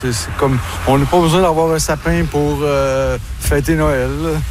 C'est comme, on n'a pas besoin d'avoir un sapin pour fêter Noël.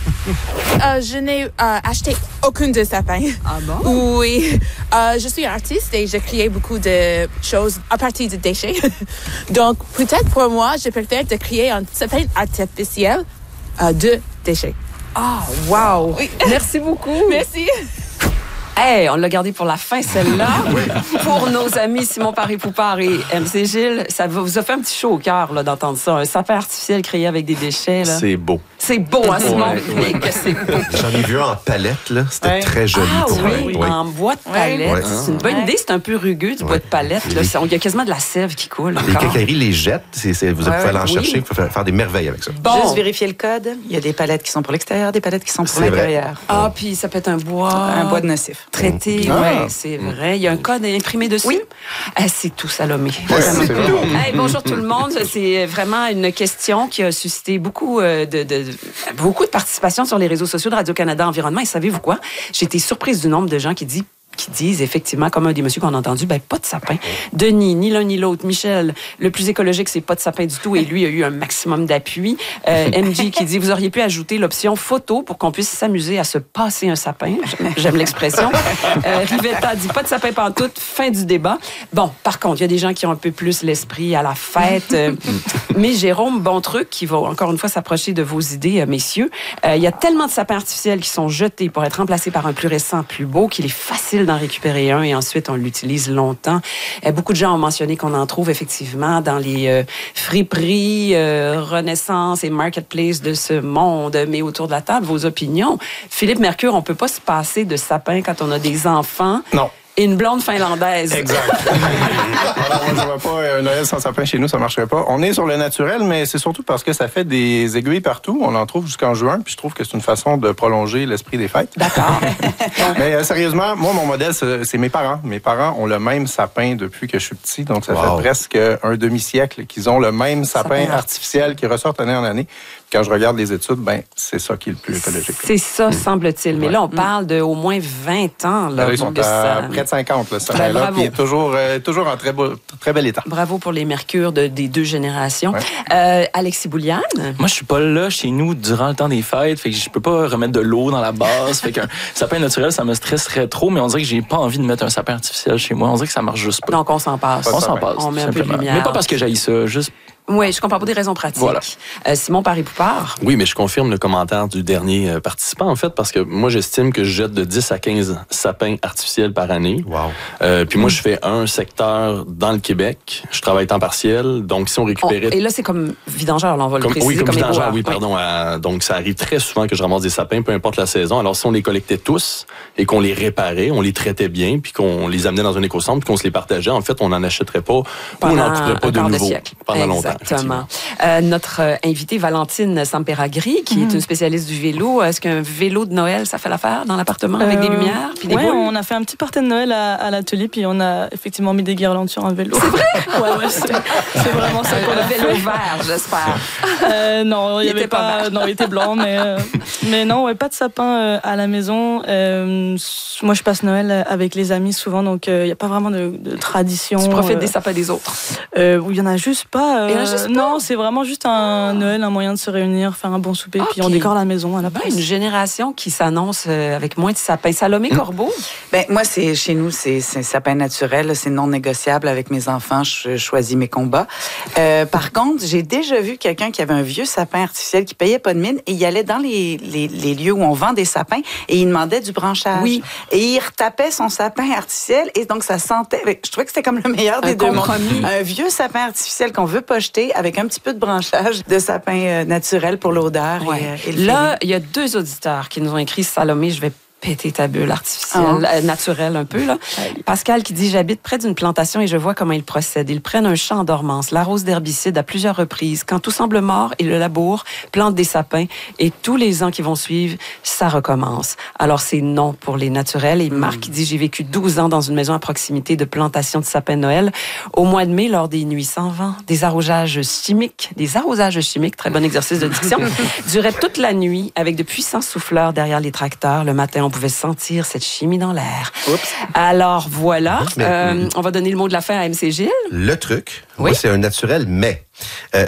Je n'ai acheté aucun de sapins. Ah bon? Oui. Je suis artiste et je crée beaucoup de choses à partir de déchets. Donc, peut-être pour moi, je préfère de créer un sapin artificiel de déchets. Ah, wow! Oui. Merci beaucoup. Merci. Hey, on l'a gardé pour la fin, celle-là. Oui. Pour nos amis Simon Paré-Poupard et MC Gilles, ça vous a fait un petit chaud au cœur là, d'entendre ça. Un sapin artificiel créé avec des déchets. Là. C'est beau. C'est beau, hein, Simon? Oui, que c'est beau. J'en ai vu un en palette, là. C'était très joli. Ah pour oui, en bois de palette. Ouais. C'est une bonne idée. C'est un peu rugueux, du bois de palette. Là. Il y a quasiment de la sève qui coule. Les quincailleries les jettent. Vous pouvez aller en chercher. Vous pouvez faire des merveilles avec ça. Bon. Juste vérifier le code. Il y a des palettes qui sont pour l'extérieur, des palettes qui sont pour l'intérieur. Ah, puis ça peut être un bois... Un bois de nocif. Traité, oui, c'est vrai. Il y a un code imprimé dessus. Oui. C'est tout, Salomé. Hey, bonjour tout le monde. C'est vraiment une question qui a suscité beaucoup de participation sur les réseaux sociaux de Radio-Canada Environnement. Et savez-vous quoi? J'ai été surprise du nombre de gens qui disent effectivement, comme un des messieurs qu'on a entendu, pas de sapin. Denis, ni l'un ni l'autre. Michel, le plus écologique, c'est pas de sapin du tout et lui a eu un maximum d'appui. MJ qui dit, vous auriez pu ajouter l'option photo pour qu'on puisse s'amuser à se passer un sapin. J'aime l'expression. Rivetta dit, pas de sapin pantoute, fin du débat. Bon, par contre, il y a des gens qui ont un peu plus l'esprit à la fête. Mais Jérôme Bontruc, qui va encore une fois s'approcher de vos idées, messieurs, il y a tellement de sapins artificiels qui sont jetés pour être remplacés par un plus récent, plus beau, qu'il est facile d'en récupérer un et ensuite on l'utilise longtemps. Beaucoup de gens ont mentionné qu'on en trouve effectivement dans les friperies, Renaissance et Marketplace de ce monde. Mais autour de la table, vos opinions. Philippe Mercure, on peut pas se passer de sapin quand on a des enfants. Non. Et une blonde finlandaise. Exact. Alors, moi, je vois pas un Noël sans sapin chez nous, ça marcherait pas. On est sur le naturel, mais c'est surtout parce que ça fait des aiguilles partout. On en trouve jusqu'en juin, puis je trouve que c'est une façon de prolonger l'esprit des fêtes. D'accord. Mais sérieusement, moi, mon modèle, c'est mes parents. Mes parents ont le même sapin depuis que je suis petit, donc ça fait presque un demi-siècle qu'ils ont le même sapin artificiel qui ressort année en année. Quand je regarde les études, c'est ça qui est le plus écologique. C'est ça, semble-t-il. Mais là, on parle de au moins 20 ans. Là, ils sont à près de 50, là, sapin-là, puis toujours en très bel état. Bravo pour les mercures des deux générations. Ouais. Alexis Bouliane? Moi, je suis pas là chez nous durant le temps des fêtes, fait que je peux pas remettre de l'eau dans la base. Fait qu'un sapin naturel, ça me stresserait trop, mais on dirait que j'ai pas envie de mettre un sapin artificiel chez moi. On dirait que ça marche juste pas. Donc, on s'en passe. On s'en passe. On met un peu de lumière. Mais pas parce que j'haïs ça, juste... Oui, je comprends pour des raisons pratiques. Voilà. Simon Paré-Poupard? Oui, mais je confirme le commentaire du dernier participant, en fait, parce que moi, j'estime que je jette de 10 à 15 sapins artificiels par année. Wow. Puis moi, je fais un secteur dans le Québec. Je travaille temps partiel, donc si on récupérait... Et là, c'est comme vidangeur, là, on va le préciser. Oui, comme vidangeur, oui, pardon. Donc, ça arrive très souvent que je ramasse des sapins, peu importe la saison. Alors, si on les collectait tous et qu'on les réparait, on les traitait bien, puis qu'on les amenait dans un écocentre, puis qu'on se les partageait, en fait, on n'en achèterait pas ou on n'en trouverait pas de nouveau pendant longtemps. Exactement. Notre invitée Valentine Samperagri, qui est une spécialiste du vélo. Est-ce qu'un vélo de Noël, ça fait l'affaire dans l'appartement avec des lumières puis des boules? On a fait un petit party de Noël à l'atelier, puis on a effectivement mis des guirlandes sur un vélo. C'est vrai? Ouais, c'est vraiment ça qu'on a fait. Un vélo vert, j'espère. Non, il était blanc, mais non, pas de sapin à la maison. Moi, je passe Noël avec les amis souvent, donc il n'y a pas vraiment de tradition. Tu profites des sapins des autres? Oui, il n'y en a juste pas. Non, c'est vraiment juste un Noël, un moyen de se réunir, faire un bon souper, puis on décore la maison à la place. Une génération qui s'annonce avec moins de sapins. Salomé Corbeau? Moi, chez nous, c'est sapin naturel, c'est non négociable. Avec mes enfants, je choisis mes combats. Par contre, j'ai déjà vu quelqu'un qui avait un vieux sapin artificiel qui payait pas de mine et il allait dans les lieux où on vend des sapins et il demandait du branchage. Oui. Et il retapait son sapin artificiel et donc ça sentait... Je trouvais que c'était comme le meilleur des deux mondes. Un vieux sapin artificiel qu'on veut pas jeter avec un petit peu de branchage de sapin naturel pour l'odeur. Ouais. Là, il y a 2 auditeurs qui nous ont écrit, Salomé, je vais péter ta bulle artificielle, naturelle un peu. Là. Pascal qui dit, j'habite près d'une plantation et je vois comment ils procèdent. Ils prennent un champ en dormance, l'arrosent d'herbicides à plusieurs reprises. Quand tout semble mort, ils le labourent, plantent des sapins et tous les ans qui vont suivre, ça recommence. Alors, c'est non pour les naturels. Et Marc qui dit, j'ai vécu 12 ans dans une maison à proximité de plantation de sapins de Noël. Au mois de mai, lors des nuits sans vent, des arrosages chimiques, très bon exercice de diction, duraient toute la nuit avec de puissants souffleurs derrière les tracteurs. Le matin, on pouvait sentir cette chimie dans l'air. Alors voilà, on va donner le mot de la fin à MC Gilles. Le truc, moi, c'est un naturel, mais